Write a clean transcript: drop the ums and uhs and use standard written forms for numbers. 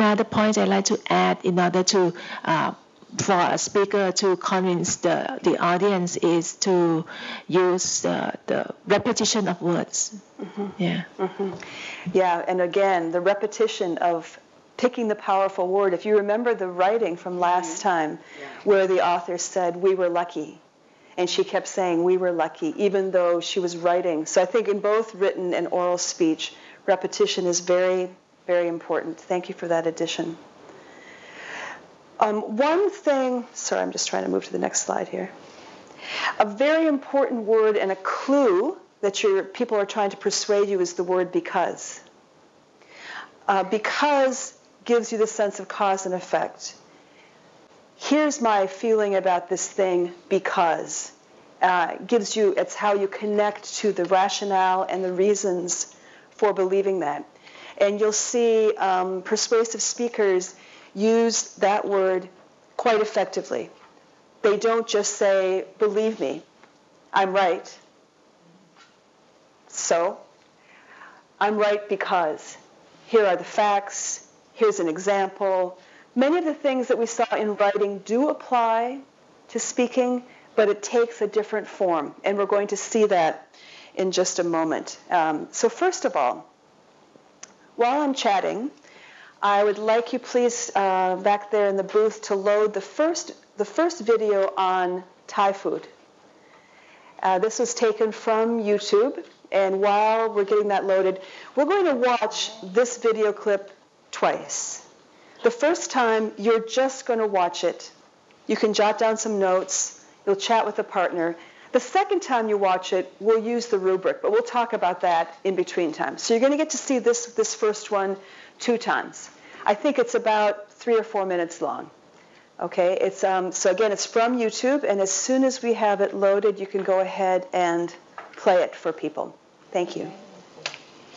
another point I'd like to add in order to for a speaker to convince the audience is to use the repetition of words. Yeah. Yeah, and again, the repetition of picking the powerful word. If you remember the writing from last time where the author said, we were lucky. And she kept saying, we were lucky, even though she was writing. So I think in both written and oral speech, repetition is very, very important. Thank you for that addition. One thing, sorry, I'm just trying to move to the next slide here. A very important word and a clue that your people are trying to persuade you is the word because. Because gives you the sense of cause and effect. Here's my feeling about this thing because. Gives you, it's how you connect to the rationale and the reasons for believing that. And you'll see persuasive speakers use that word quite effectively. They don't just say, believe me, I'm right. So, I'm right because here are the facts, here's an example. Many of the things that we saw in writing do apply to speaking, but it takes a different form, and we're going to see that in just a moment. So first of all, while I'm chatting, I would like you please back there in the booth to load the first video on Thai food. This was taken from YouTube, and while we're getting that loaded, we're going to watch this video clip twice. The first time, you're just going to watch it. You can jot down some notes. You'll chat with a partner. The second time you watch it, we'll use the rubric, but we'll talk about that in between times. So you're going to get to see this first one 2 times. I think it's about 3 or 4 minutes long. Okay, it's so again, it's from YouTube, and as soon as we have it loaded, you can go ahead and play it for people. Thank you.